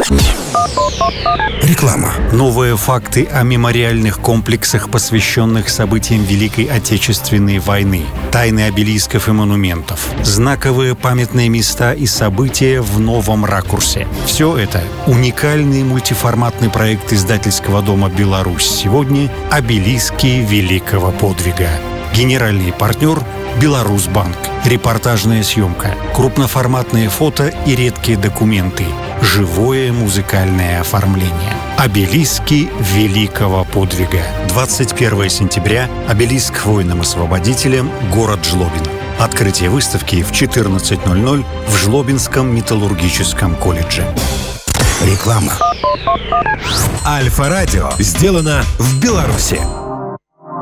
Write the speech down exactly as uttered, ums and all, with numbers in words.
Реклама. Новые факты о мемориальных комплексах, посвященных событиям Великой Отечественной войны, тайны обелисков и монументов, знаковые памятные места и события в новом ракурсе. Все это — уникальный мультиформатный проект издательского дома «Беларусь сегодня» «Обелиски великого подвига». Генеральный партнер — «Беларусьбанк». Репортажная съемка, крупноформатные фото и редкие документы, живое музыкальное оформление. «Обелиски великого подвига». двадцать первого сентября. Обелиск воинам-освободителям, город Жлобин. Открытие выставки в четырнадцать ноль ноль в Жлобинском металлургическом колледже. Реклама. Альфа-радио сделано в Беларуси.